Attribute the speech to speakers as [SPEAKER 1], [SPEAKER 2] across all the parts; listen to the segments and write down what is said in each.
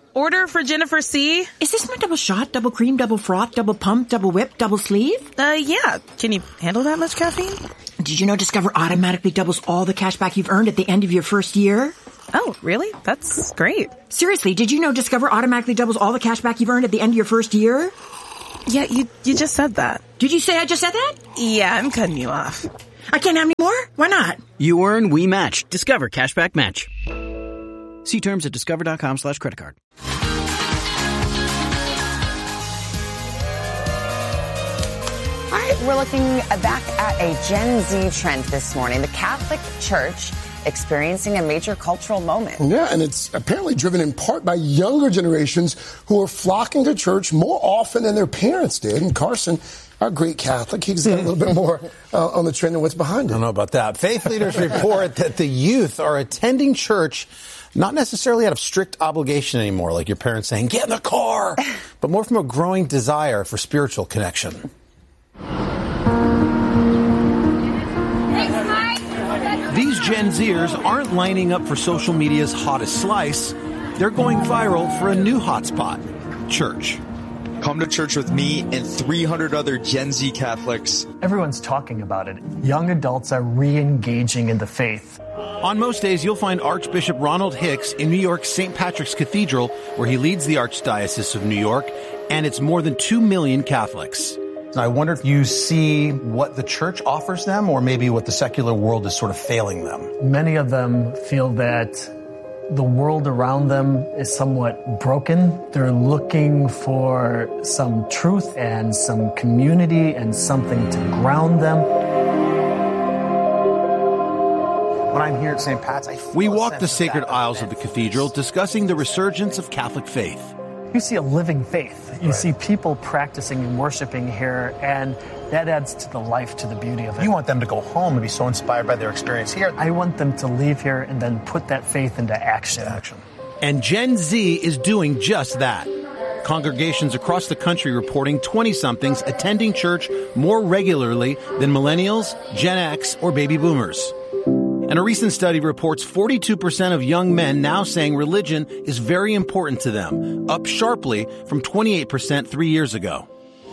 [SPEAKER 1] Order for Jennifer C.
[SPEAKER 2] Is this my double shot, double cream, double froth, double pump, double whip, double sleeve?
[SPEAKER 1] Yeah. Can you handle that much caffeine?
[SPEAKER 2] Did you know Discover automatically doubles all the cash back you've earned at the end of your first year?
[SPEAKER 1] Oh, really? That's great.
[SPEAKER 2] Seriously, did you know Discover automatically doubles all the cash back you've earned at the end of your first year?
[SPEAKER 1] Yeah, you just said that.
[SPEAKER 2] Did you say I just said that?
[SPEAKER 1] Yeah, I'm cutting you off.
[SPEAKER 2] I can't have any more? Why not?
[SPEAKER 3] You earn, we match. Discover Cashback Match. See terms at discover.com/creditcard.
[SPEAKER 4] All right, we're looking back at a Gen Z trend this morning. The Catholic Church experiencing a major cultural moment.
[SPEAKER 5] Yeah, and it's apparently driven in part by younger generations who are flocking to church more often than their parents did. And Carson, our great Catholic, he's got a little bit more on the trend and what's behind it.
[SPEAKER 6] I don't know about that. Faith leaders report that the youth are attending church not necessarily out of strict obligation anymore, like your parents saying, get in the car, but more from a growing desire for spiritual connection.
[SPEAKER 7] These Gen Zers aren't lining up for social media's hottest slice. They're going viral for a new hotspot, church.
[SPEAKER 8] Come to church with me and 300 other Gen Z Catholics.
[SPEAKER 9] Everyone's talking about it. Young adults are re-engaging in the faith.
[SPEAKER 7] On most days, you'll find Archbishop Ronald Hicks in New York's St. Patrick's Cathedral, where he leads the Archdiocese of New York, and it's more than 2 million Catholics.
[SPEAKER 6] I wonder if you see what the church offers them or maybe what the secular world is sort of failing them.
[SPEAKER 9] Many of them feel that the world around them is somewhat broken. They're looking for some truth and some community and something to ground them.
[SPEAKER 6] When I'm here at St. Pat's, I feel
[SPEAKER 7] we walk the sacred aisles of the cathedral discussing the resurgence of Catholic faith.
[SPEAKER 9] You see a living faith. You see people practicing and worshiping here, and that adds to the life, to the beauty of it.
[SPEAKER 6] You want them to go home and be so inspired by their experience here.
[SPEAKER 9] I want them to leave here and then put that faith into action.
[SPEAKER 7] And Gen Z is doing just that. Congregations across the country reporting 20-somethings attending church more regularly than millennials, Gen X, or baby boomers. And a recent study reports 42% of young men now saying religion is very important to them, up sharply from 28% 3 years ago.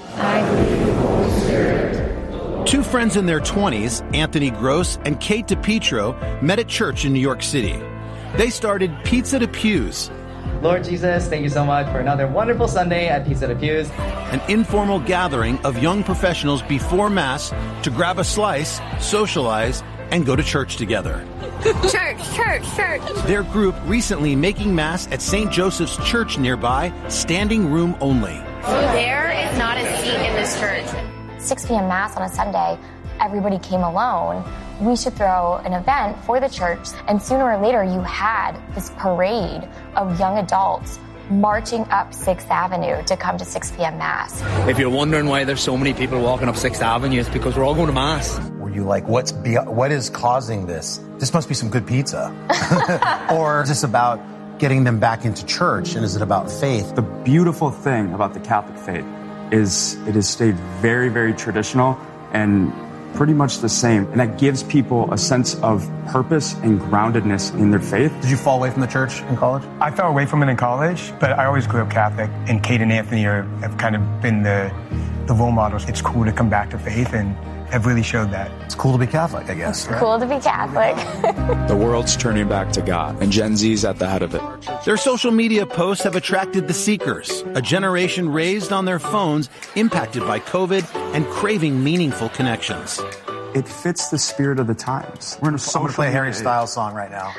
[SPEAKER 7] Two friends in their 20s, Anthony Gross and Kate DiPietro, met at church in New York City. They started Pizza to Pews.
[SPEAKER 10] Lord Jesus, thank you so much for another wonderful Sunday at Pizza to Pews.
[SPEAKER 7] An informal gathering of young professionals before Mass to grab a slice, socialize, and go to church together.
[SPEAKER 11] Church.
[SPEAKER 7] Their group recently making Mass at St. Joseph's Church nearby, standing room only.
[SPEAKER 11] There is not a seat in this church.
[SPEAKER 12] 6 p.m. Mass on a Sunday, everybody came alone. We should throw an event for the church, and sooner or later you had this parade of young adults marching up 6th Avenue to come to 6 p.m. Mass.
[SPEAKER 13] If you're wondering why there's so many people walking up 6th Avenue, it's because we're all going to Mass.
[SPEAKER 6] Were you like, what is causing this? This must be some good pizza. Or is this about getting them back into church, and is it about faith?
[SPEAKER 14] The beautiful thing about the Catholic faith is it has stayed very, very traditional and pretty much the same. And that gives people a sense of purpose and groundedness in their faith.
[SPEAKER 6] Did you fall away from the church in college?
[SPEAKER 15] I fell away from it in college, but I always grew up Catholic. And Kate and Anthony have kind of been the role models. It's cool to come back to faith and have really showed that.
[SPEAKER 6] It's cool to be Catholic, I guess.
[SPEAKER 12] Right? Cool to be Catholic.
[SPEAKER 8] The world's turning back to God, and Gen Z's at the head of it.
[SPEAKER 7] Their social media posts have attracted the seekers, a generation raised on their phones, impacted by COVID, and craving meaningful connections.
[SPEAKER 14] It fits the spirit of the times. We're in a social.
[SPEAKER 6] I'm going to play a Harry Styles song right now.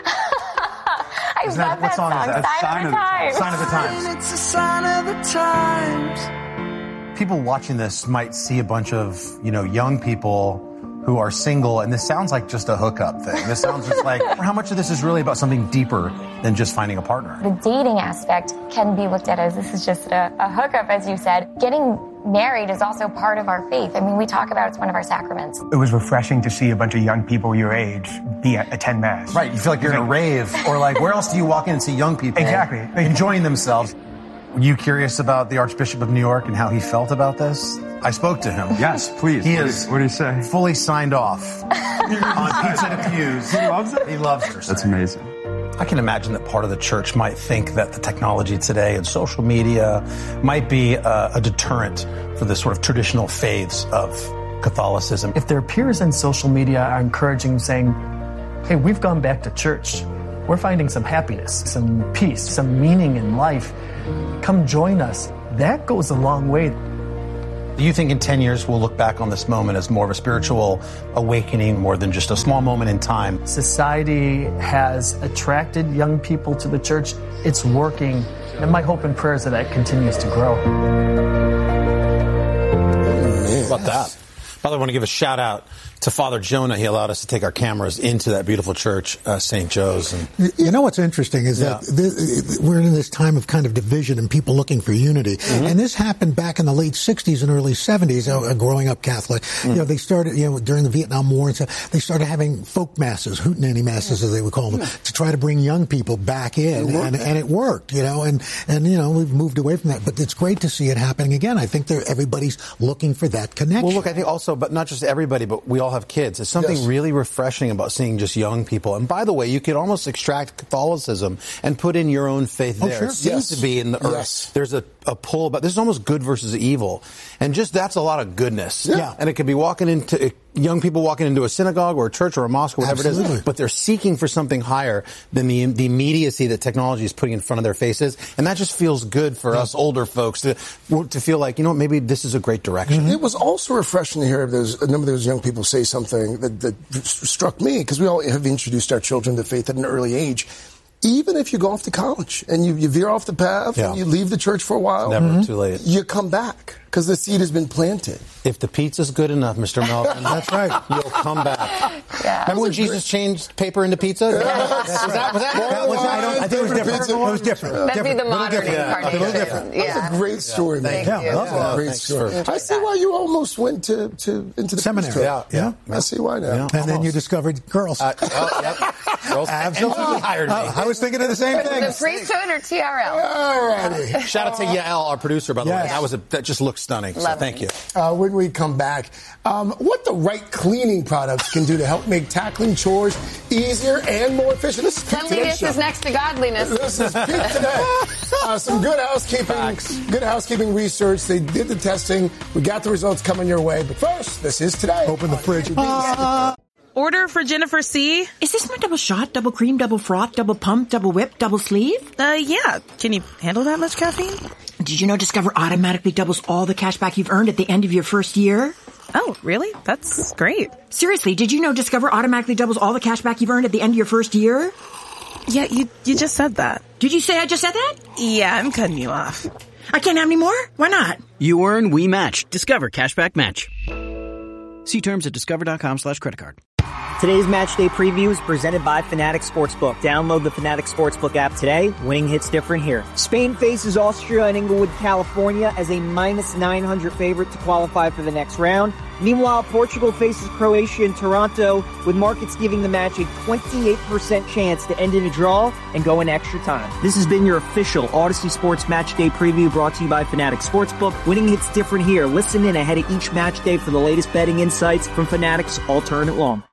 [SPEAKER 12] I love that song. Sign of the Times.
[SPEAKER 6] Sign of the Times.
[SPEAKER 16] It's a sign of the times.
[SPEAKER 6] People watching this might see a bunch of, young people who are single, and this sounds like just a hookup thing. This sounds just like, how much of this is really about something deeper than just finding a partner?
[SPEAKER 12] The dating aspect can be looked at as this is just a hookup, as you said. Getting married is also part of our faith. I mean, we talk about it's one of our sacraments.
[SPEAKER 15] It was refreshing to see a bunch of young people your age attend Mass.
[SPEAKER 6] Right, you feel like you're in a rave, or like, where else do you walk in and see young people enjoying themselves? Were you curious about the Archbishop of New York and how he felt about this? I spoke to him.
[SPEAKER 14] Yes, please. What did he say?
[SPEAKER 6] Fully signed off on Pizza to Pews.
[SPEAKER 14] He loves it?
[SPEAKER 6] He loves her.
[SPEAKER 14] That's amazing.
[SPEAKER 6] I can imagine that part of the church might think that the technology today and social media might be a deterrent for the sort of traditional faiths of Catholicism.
[SPEAKER 9] If their peers in social media are encouraging, saying, hey, we've gone back to church, we're finding some happiness, some peace, some meaning in life, come join us, that goes a long way.
[SPEAKER 6] Do you think in 10 years we'll look back on this moment as more of a spiritual awakening more than just a small moment in time?
[SPEAKER 9] Society has attracted young people to the church. It's working. And my hope and prayer is that that continues to grow.
[SPEAKER 6] How about that? By the way, I want to give a shout out to Father Jonah. He allowed us to take our cameras into that beautiful church, St. Joe's. And
[SPEAKER 17] you know what's interesting is that we're in this time of kind of division and people looking for unity. Mm-hmm. And this happened back in the late 60s and early 70s, growing up Catholic. Mm-hmm. You know, they started, during the Vietnam War and stuff, they started having folk masses, hootenanny masses as they would call them, to try to bring young people back in. And it worked, and we've moved away from that. But it's great to see it happening again. I think everybody's looking for that connection.
[SPEAKER 6] Well, look, I think also, but not just everybody, but we all have kids. There's something really refreshing about seeing just young people. And by the way, you could almost extract Catholicism and put in your own faith there. Sure. It seems to be in the earth. There's a pull about this is almost good versus evil. And just that's a lot of goodness. Yeah. And it could be young people walking into a synagogue or a church or a mosque or whatever it is, but they're seeking for something higher than the immediacy that technology is putting in front of their faces. And that just feels good for us older folks to feel like, maybe this is a great direction.
[SPEAKER 5] Mm-hmm. It was also refreshing to hear a number of those young people say something that struck me, because we all have introduced our children to faith at an early age. Even if you go off to college and you veer off the path and you leave the church for a while,
[SPEAKER 6] never too late.
[SPEAKER 5] You come back because the seed has been planted.
[SPEAKER 6] If the pizza's good enough, Mr. Melvin,
[SPEAKER 17] that's right.
[SPEAKER 6] You'll come back. Yeah. Remember when Jesus changed paper into pizza? Was that?
[SPEAKER 17] I think it was different. It was different.
[SPEAKER 4] That'd be the modern incarnation.
[SPEAKER 17] A little different.
[SPEAKER 5] That's a great story, man.
[SPEAKER 4] Thank you.
[SPEAKER 5] That's a great story. I see why you almost went into the
[SPEAKER 17] seminary.
[SPEAKER 5] Yeah. I see why now.
[SPEAKER 17] Yeah. And then you discovered girls.
[SPEAKER 6] Girls
[SPEAKER 17] absolutely
[SPEAKER 6] hired me.
[SPEAKER 17] I was thinking of the same thing.
[SPEAKER 4] The priesthood or TRL?
[SPEAKER 5] All righty.
[SPEAKER 6] Shout out to Yael, our producer, by the way. That just looks stunning. So thank you.
[SPEAKER 5] When we come back, what the right cleaning products can do to help make tackling chores easier and more efficient. This is
[SPEAKER 4] Cleanliness is next to godliness.
[SPEAKER 5] This is Pete Today. Some good housekeeping research. They did the testing. We got the results coming your way. But first, this is Today.
[SPEAKER 17] Open the fridge.
[SPEAKER 1] Order for Jennifer C.
[SPEAKER 2] Is this my double shot, double cream, double froth, double pump, double whip, double sleeve?
[SPEAKER 1] Yeah. Can you handle that much caffeine?
[SPEAKER 2] Did you know Discover automatically doubles all the cash back you've earned at the end of your first year?
[SPEAKER 1] Oh, really? That's great.
[SPEAKER 2] Seriously, did you know Discover automatically doubles all the cash back you've earned at the end of your first year?
[SPEAKER 1] Yeah, you just said that.
[SPEAKER 2] Did you say I just said that?
[SPEAKER 1] Yeah, I'm cutting you off.
[SPEAKER 2] I can't have any more? Why not?
[SPEAKER 3] You earn, we match. Discover Cashback Match. See terms at discover.com/creditcard.
[SPEAKER 18] Today's match day preview is presented by Fanatics Sportsbook. Download the Fanatics Sportsbook app today. Winning hits different here. Spain faces Austria in Inglewood, California as a minus 900 favorite to qualify for the next round. Meanwhile, Portugal faces Croatia in Toronto, with markets giving the match a 28% chance to end in a draw and go in extra time. This has been your official Odyssey Sports Match Day preview brought to you by Fanatics Sportsbook. Winning hits different here. Listen in ahead of each match day for the latest betting insights from Fanatics all tournament long.